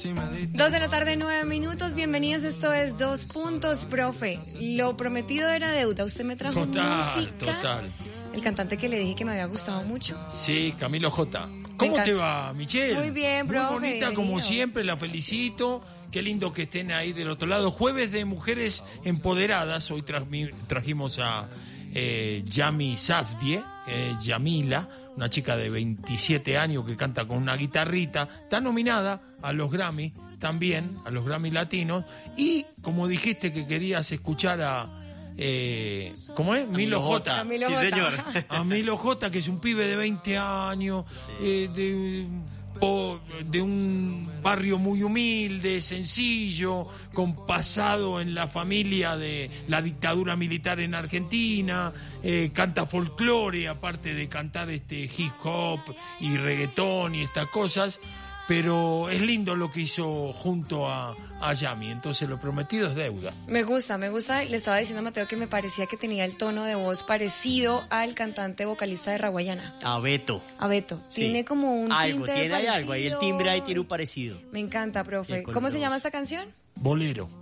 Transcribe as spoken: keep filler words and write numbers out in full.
Dos de la tarde, nueve minutos. Bienvenidos, esto es Dos Puntos, profe. Lo prometido era deuda. Usted me trajo total, música. Total. El cantante que le dije que me había gustado mucho. Sí, Camilo J. ¿Cómo te va, Michelle? Muy bien, profe. Muy bonita, bienvenido. como siempre, la felicito. Qué lindo que estén ahí del otro lado. Jueves de Mujeres Empoderadas. Hoy tra trajimos a eh, Yami Safdie, eh, Yamila, una chica de veintisiete años que canta con una guitarrita. Está nominada a los Grammy, también, a los Grammy Latinos. Y, como dijiste que querías escuchar a... Eh, ¿Cómo es? Milo J. Camilo Sí, J. señor. A Milo J, que es un pibe de veinte años, eh, de, o, de un barrio muy humilde, sencillo, con pasado en la familia de la dictadura militar en Argentina, eh, canta folclore, aparte de cantar este hip hop y reggaetón y estas cosas. Pero es lindo lo que hizo junto a, a Yami, entonces lo prometido es deuda. Me gusta, me gusta. Le estaba diciendo a Mateo que me parecía que tenía el tono de voz parecido al cantante vocalista de Raguayana. A Beto. A Beto. Sí. Tiene como un Algo, tinte tiene parecido. algo, ahí el timbre ahí tiene un parecido. Me encanta, profe. Sí, con ¿Cómo los se dos. llama esta canción? Bolero.